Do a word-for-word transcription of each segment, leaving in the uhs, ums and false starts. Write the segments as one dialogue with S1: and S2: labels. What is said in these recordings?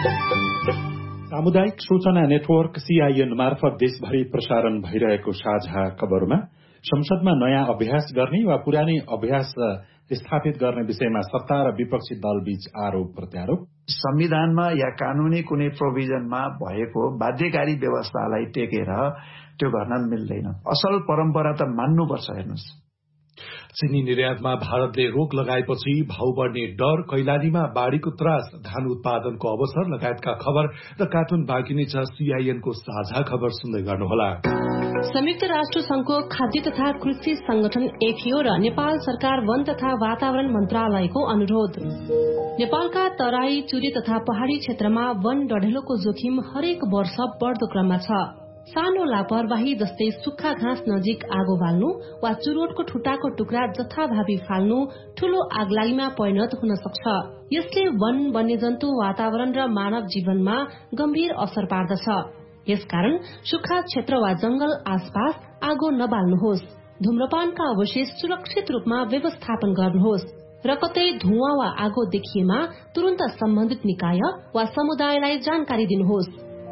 S1: सामुदायिक सूचना network CIN मार्फत देशभरि प्रसारण भइरहेको साझा खबरमा संसदमा नयाँ अभ्यास गर्ने वा पुरानै अभ्यास स्थापित गर्ने विषयमा सत्ता र विपक्षी दलबीच आरोप प्रत्यारोप।
S2: संविधानमा या कानूनी कुनै प्रोभिजनमा भएको बाध्यकारी व्यवस्थालाई टेकेर त्यो गर्न मिल्दैन। असल परम्परा त मान्नुपर्छ। हेर्नुहोस्,
S3: चिनी निर्यातमा भारतले रोक लगाएपछि भाउ बढ्ने डर, कैलालीमा बाढ़ीको त्रास, धान उत्पादनको अवसर लगायतका खबर र कार्टुन बाँकी नै छ। सीआईएनको साझा खबर सुन्दै गर्नुहोला।
S4: संयुक्त राष्ट्र संघको खाद्य तथा कृषि संगठन एफएओ र नेपाल सरकार वन तथा वातावरण मन्त्रालयको अनुरोध। नेपालका तराई, चुरे तथा पहाड़ी क्षेत्रमा वन डढेलोको जोखिम हरेक वर्ष बढ़दो क्रममा छ। सानो लापरवाही जस्तै सुक्खा घाँस नजिक आगो बाल्नु वा चुरोटको ठुटाको टुक्रा जथाभावी फाल्नु ठूलो आगलागीमा परिणत हुन सक्छ। यसले वन, वन्यजन्तु, वातावरण र मानव जीवनमा गम्भीर असर पार्दछ। यसकारण सुक्खा क्षेत्र वा जंगल आसपास आगो नबाल्नुहोस्। धूम्रपानका अवशेष सुरक्षित रूपमा व्यवस्थापन गर्नुहोस् र कतै धुवाँ वा आगो देखिएमा तुरन्त सम्बन्धित निकाय वा समुदायलाई जानकारी दिनुहोस्।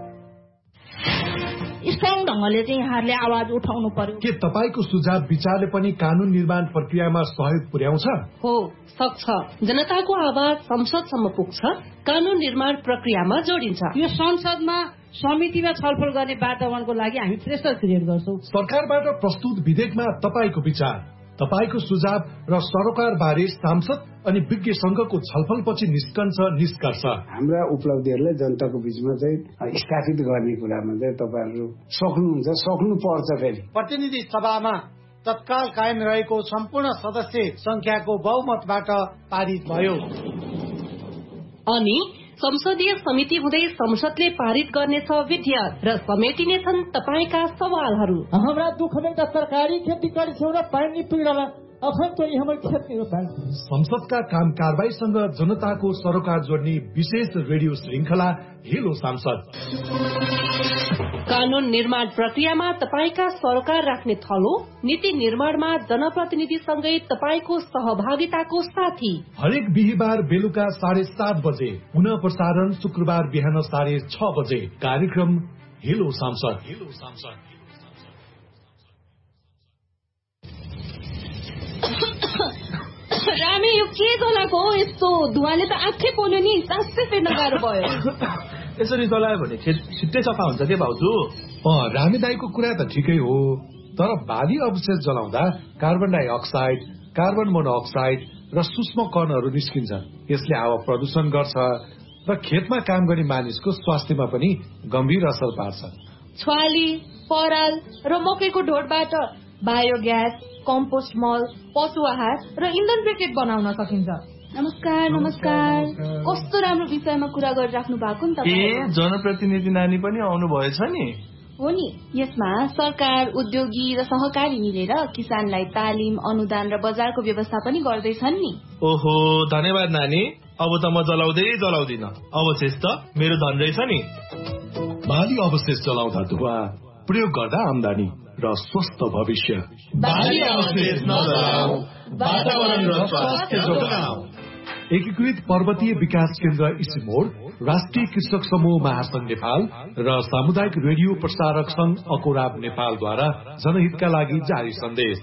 S5: स्ट्रङ ढंगले चाहिँ यहाँहरूले आवाज उठाउनु पर्यो।
S3: के तपाईको सुझाव विचारले पनि कानून निर्माण प्रक्रियामा सहयोग पुर्याउँछ?
S4: हो, सक्छ। जनताको आवाज संसदसम्म पुग्छ, कानून निर्माण प्रक्रियामा जोडिन्छ।
S5: यो संसदमा समितिमा छलफल गर्ने वातावरणको लागि हामी प्रेसर क्रिएट गर्छौं।
S3: सरकारबाट प्रस्तुत विधेयकमा तपाईको विचार, तपाईको सुझाव र सरोकार बारे सांसद अनि विज्ञ संघको छलफलपछि निस्कन्छ निष्कर्ष।
S6: हाम्रा उपलब्धिहरूलाई जनताको बीचमा चाहिँ स्थापित गर्ने कुरामा चाहिँ तपाईहरु सक्नुहुन्छ, सक्नु पर्छ। फेरि
S7: प्रतिनिधि सभामा तत्काल कायम रहेको सम्पूर्ण सदस्य संख्याको बहुमतबाट पारित भयो।
S4: अनि संसदीय समिति हुँदै संसदले पारित गर्नेछ विधेयक र समेटिनेछन् तपाईका सवालहरू।
S8: हाम्रा दुःखदेका सरकारी खेती गरेछौं र पानी पीडामा अखन्तरी हाम्रो खेती हो।
S3: संसदका काम कारबाहीसँग जनताको सरोकार जोड्ने विशेष रेडियो श्रृंखला हेलो सांसद।
S4: कानून निर्माण प्रक्रियामा तपाईका सरोकार राख्ने थलो, नीति निर्माणमा जनप्रतिनिधिसँगै तपाईको सहभागिताको साथी।
S3: हरेक बिहीबार बेलुका साढे सात बजे, पुनः प्रसारण शुक्रबार बिहान साढे छ बजे। कार्यक्रम हेलो सांसद। हेलो सांसद।
S5: रामे, यो के गलाको हो? यस्तो धुवाले त आँखै पोल्यो नि। सासै फेर्न गाह्रो भयो।
S9: यसरी चलायो भने खेत छिट्टै सफा हुन्छ के भाउजू?
S3: अँ, रामे दाईको कुरा त ठिकै हो, तर बाली अवशेष जलाउँदा कार्बन डाइअक्साइड, कार्बन मोनोअक्साइड र सूक्ष्म कणहरू निस्किन्छ। यसले हावा प्रदूषण गर्छ र खेतमा काम गर्ने मानिसको स्वास्थ्यमा पनि गम्भीर असर पार्छ।
S5: छ्वाली, पराल र मकैको ढोडबाट बायोग्यास, कम्पोस्ट मल, पशु आहार र इन्धन ब्रिकेट बनाउन सकिन्छ।
S10: नमस्कार नमस्कार कस्तो राम्रो विषयमा कुरा गरिराख्नु भएको नि तपाईँ।
S9: ए जनप्रतिनिधि नानी पनि आउनु भएछ नि?
S10: हो नि, यसमा सरकार, उद्योगी र सहकारी मिलेर किसानलाई तालिम, अनुदान र बजारको व्यवस्था पनि गर्दैछन् नि।
S9: ओहो, धन्यवाद नानी। अब त म जलाउँदै जलाउँदिन, अवशेष त मेरो धन रहेछ नि।
S3: बाली अवशेष जलाउँदा धुवा, प्रयोग गर्दा आमदानी र स्वस्थ भविष्य।
S9: बाली अवशेष नजलाऊ, वातावरण र स्वास्थ्य जोगाऊ।
S3: एकीकृत पर्वतीय विकास केन्द्र इसिमोड, राष्ट्रिय कृषक समूह महासंघ नेपाल र सामुदायिक रेडियो प्रसारक संघ अकोराब नेपालद्वारा जनहितका लागि जारी सन्देश।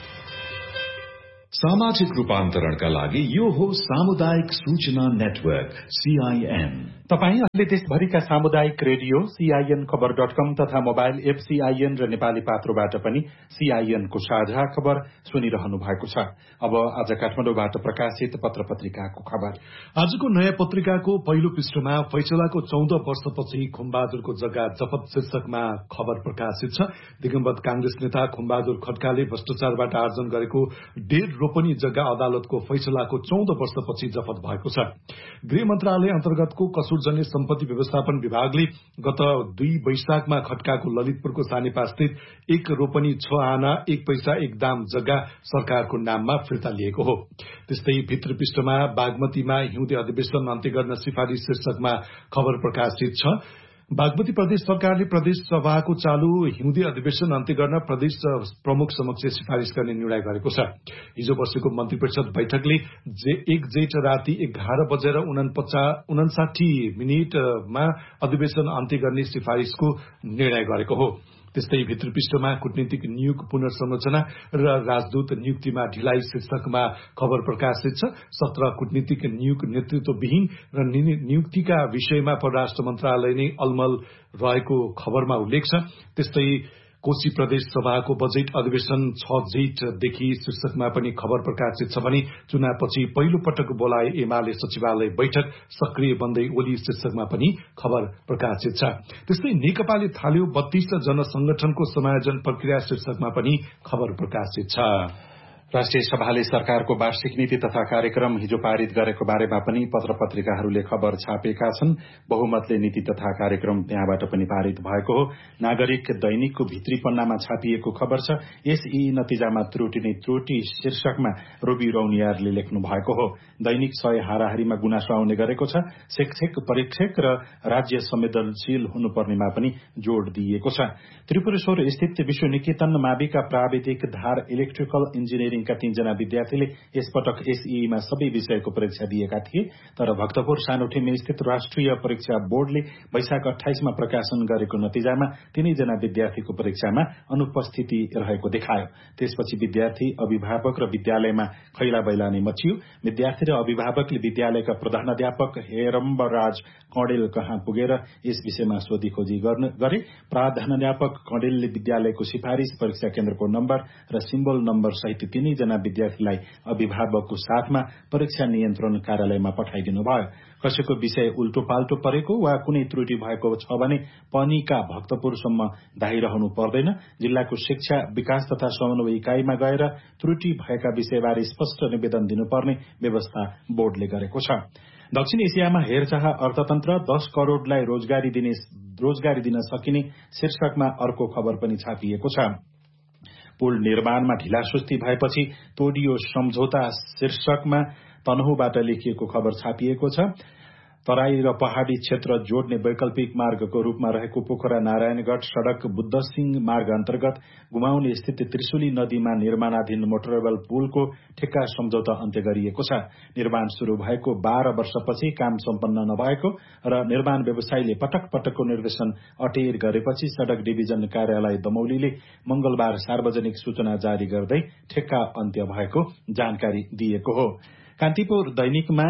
S11: सामाजिक रूपान्तरणका लागि यो हो सामुदायिक सूचना नेटवर्क सीआईएन।
S1: तपाईँ अहिले देशभरिका सामुदायिक रेडियो सीआईएन खबर डट कम तथा मोबाइल एप सीआईएन र नेपाली पात्रोबाट पनि सीआईएन को साझा खबर सुनिरहनु भएको छ। अब आज काठमाडौँबाट प्रकाशित पत्र पत्रिकाको खबर।
S3: आजको नयाँ पत्रिकाको पहिलो पृष्ठमा फैसलाको चौध वर्षपछि खुम्बहादुरको जग्गा जफत शीर्षकमा खबर प्रकाशित छ। दिगम्बत कांग्रेस नेता खुम्बहादुर खड्काले भ्रष्टाचारबाट आर्जन गरेको डेढ रोपनी जग्गा अदालतको फैसलाको चौध वर्षपछि जफत भएको छ। गृह मन्त्रालय अन्तर्गतको कसुरजन्य सम्पत्ति व्यवस्थापन विभागले गत दुई वैशाखमा खड्काको ललितपुरको सानेपा स्थित एक रोपनी छ आना एक पैसा एक दाम जग्गा सरकारको नाममा फिर्ता लिएको हो। त्यस्तै भित्र पृष्ठमा बागमतीमा हिउँदे अधिवेशन अन्त्य गर्न सिफारिश शीर्षकमा खबर प्रकाशित छ। बागमती प्रदेश सरकारले प्रदेश सभाको चालू हिउँदे अधिवेशन अन्त्य गर्न प्रदेश प्रमुख समक्ष सिफारिश गर्ने निर्णय गरेको छ। हिजो बसेको मन्त्री परिषद बैठकले एक जेठ राति एघार बजेर उनासाठी मिनटमा अधिवेशन अन्त्य गर्ने सिफारिशको निर्णय गरेको हो। त्यस्तै भित्र पृष्ठमा कूटनीतिक नियोग पुनर्संरचना र राजदूत नियुक्तिमा ढिलाइ शीर्षकमा खबर प्रकाशित छ। सत्र कूटनीतिक नियोग नेतृत्वविहीन र नियुक्तिका विषयमा परराष्ट्र मन्त्रालय नै अलमल रहेको खबरमा उल्लेख छ। त्यस्तै कोशी प्रदेश सभाको बजेट अधिवेशन छ जेठदेखि शीर्षकमा पनि खबर प्रकाशित छ भने चुनावपछि पहिलो पटक बोलाए एमाले सचिवालय बैठक सक्रिय बन्दै ओली शीर्षकमा पनि खबर प्रकाशित छ। त्यस्तै नेकपाले थाल्यो बत्तीस जनसंगठनको समायोजन प्रक्रिया शीर्षकमा पनि खबर प्रकाशित छ।
S1: राष्ट्रिय सभाले सरकारको वार्षिक नीति तथा कार्यक्रम हिजो पारित गरेको बारेमा पनि पत्र पत्रिकाहरूले खबर छापेका छन्। बहुमतले नीति तथा कार्यक्रम त्यहाँबाट पनि पारित भएको हो। नागरिक दैनिकको भित्री पन्नामा छापिएको खबर छ। एसई नतिजामा त्रुटि नै त्रुटि शीर्षकमा रोबी रौनियारले लेख्नु भएको हो। दैनिक सय हाराहारीमा गुनासो आउने गरेको छ। शिक्षक परीक्षक र राज्य संवेदनशील हुनुपर्नेमा पनि जोड़ दिइएको छ। त्रिपुरेश्वर स्थित विश्व निकेतन माविका प्राविधिक धार इलेक्ट्रिकल इन्जिनियरिङ का तीनजना विद्यार्थीले यसपटक एसईमा सबै विषयको परीक्षा दिएका थिए। तर भक्तपुर सानोठेमी स्थित राष्ट्रिय परीक्षा बोर्डले वैशाख अठाइसमा प्रकाशन गरेको नतिजामा तीनैजना विद्यार्थीको परीक्षामा अनुपस्थिति रहेको देखायो। त्यसपछि विद्यार्थी अभिभावक र विद्यालयमा खैला बैलानी मचियो। विद्यार्थी र अभिभावकले विद्यालयका प्रधानाध्यापक हेरम्बराज कणेल कहाँ पुगेर यस विषयमा सोधीखोजी गरे। प्रधानाध्यापक कणेलले विद्यालयको सिफारिश, परीक्षा केन्द्रको नम्बर र सिम्बल नम्बर सहित तीनैजना विद्यार्थीलाई अभिभावकको साथमा परीक्षा नियन्त्रण कार्यालयमा पठाइदिनु भयो। कसैको विषय उल्टो पाल्टो परेको वा कुनै त्रुटि भएको छ भने पनिका भक्तपुरसम्म धाइरहनु पर्दैन। जिल्लाको शिक्षा विकास तथा समन्वय इकाइमा गएर त्रुटि भएका विषयबारे स्पष्ट निवेदन दिनुपर्ने व्यवस्था बोर्डले गरेको छ। दक्षिण एसियामा हेरचाह अर्थतन्त्र दस करोड़लाई रोजगारी दिने रोजगारी दिन सकिने शीर्षकमा अर्को खबर पनि छापिएको छ। पुल निर्माणमा ढिलासुस्ती भएपछि तोडियो सम्झौता शीर्षकमा तनहुबाट लेखिएको खबर छापिएको छ। तराई र पहाड़ी क्षेत्र जोड्ने वैकल्पिक मार्गको रूपमा रहेको पोखरा नारायणगढ़ सड़क बुद्ध सिंह मार्ग अन्तर्गत गुमाउले स्थित त्रिशुली नदीमा निर्माणाधीन मोटरेबल पुलको ठेक्का सम्झौता अन्त्य गरिएको छ। निर्माण शुरू भएको बाह्र वर्षपछि काम सम्पन्न नभएको र निर्माण व्यवसायीले पटक पटकको निर्देशन अटेर गरेपछि सड़क डिभिजन कार्यालय दमौलीले मंगलबार सार्वजनिक सूचना जारी गर्दै ठेक्का अन्त्य भएको जानकारी दिएको हो। कान्तिपुर दैनिकमा